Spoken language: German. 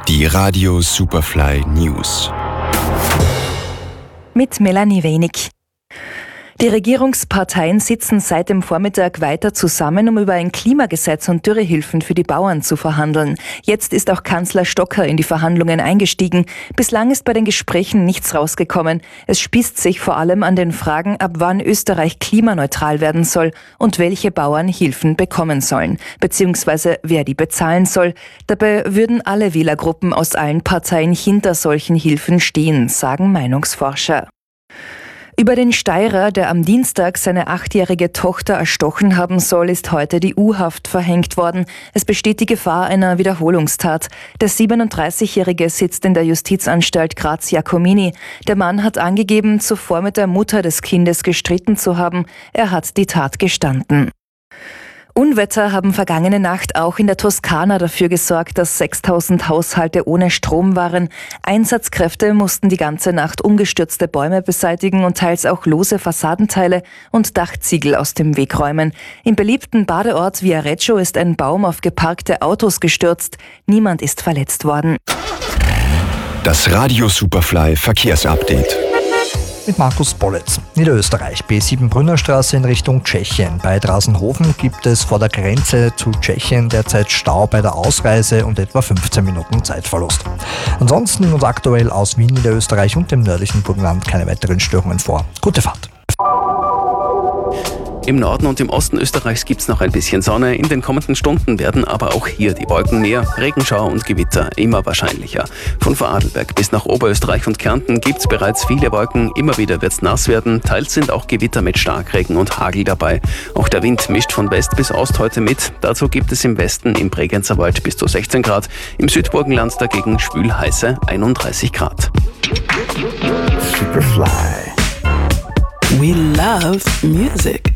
Die Radio Superfly News. Mit Melanie Wenig. Die Regierungsparteien sitzen seit dem Vormittag weiter zusammen, um über ein Klimagesetz und Dürrehilfen für die Bauern zu verhandeln. Jetzt ist auch Kanzler Stocker in die Verhandlungen eingestiegen. Bislang ist bei den Gesprächen nichts rausgekommen. Es spießt sich vor allem an den Fragen, ab wann Österreich klimaneutral werden soll und welche Bauern Hilfen bekommen sollen, beziehungsweise wer die bezahlen soll. Dabei würden alle Wählergruppen aus allen Parteien hinter solchen Hilfen stehen, sagen Meinungsforscher. Über den Steirer, der am Dienstag seine 8-jährige Tochter erstochen haben soll, ist heute die U-Haft verhängt worden. Es besteht die Gefahr einer Wiederholungstat. Der 37-Jährige sitzt in der Justizanstalt Graz-Jacomini. Der Mann hat angegeben, zuvor mit der Mutter des Kindes gestritten zu haben. Er hat die Tat gestanden. Unwetter haben vergangene Nacht auch in der Toskana dafür gesorgt, dass 6.000 Haushalte ohne Strom waren. Einsatzkräfte mussten die ganze Nacht umgestürzte Bäume beseitigen und teils auch lose Fassadenteile und Dachziegel aus dem Weg räumen. Im beliebten Badeort Viareggio ist ein Baum auf geparkte Autos gestürzt. Niemand ist verletzt worden. Das Radio Superfly Verkehrsupdate. Mit Markus Bollitz. Niederösterreich, B7 Brünnerstraße in Richtung Tschechien. Bei Drasenhofen gibt es vor der Grenze zu Tschechien derzeit Stau bei der Ausreise und etwa 15 Minuten Zeitverlust. Ansonsten und aktuell aus Wien, Niederösterreich und dem nördlichen Burgenland keine weiteren Störungen vor. Gute Fahrt. Im Norden und im Osten Österreichs gibt es noch ein bisschen Sonne. In den kommenden Stunden werden aber auch hier die Wolken mehr. Regenschauer und Gewitter immer wahrscheinlicher. Von Vorarlberg bis nach Oberösterreich und Kärnten gibt es bereits viele Wolken. Immer wieder wird es nass werden. Teils sind auch Gewitter mit Starkregen und Hagel dabei. Auch der Wind mischt von West bis Ost heute mit. Dazu gibt es im Westen im Bregenzer Wald bis zu 16 Grad. Im Südburgenland dagegen schwül-heiße 31 Grad. Superfly. We love music.